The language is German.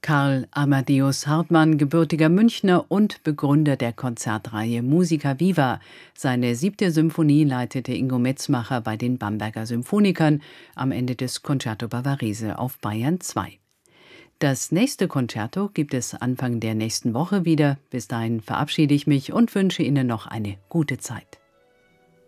Karl Amadeus Hartmann, gebürtiger Münchner und Begründer der Konzertreihe Musica Viva. Seine 7. Symphonie leitete Ingo Metzmacher bei den Bamberger Symphonikern am Ende des Concerto Bavarese auf Bayern 2. Das nächste Concerto gibt es Anfang der nächsten Woche wieder. Bis dahin verabschiede ich mich und wünsche Ihnen noch eine gute Zeit.